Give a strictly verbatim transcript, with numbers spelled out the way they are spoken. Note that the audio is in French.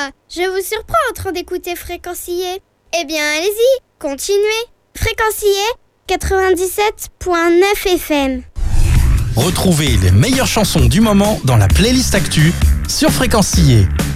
Ah, je vous surprends en train d'écouter Fréquencier. Eh bien, allez-y, continuez. Fréquencier quatre-vingt-dix-sept virgule neuf F M. Retrouvez les meilleures chansons du moment dans la playlist Actu sur Fréquencier.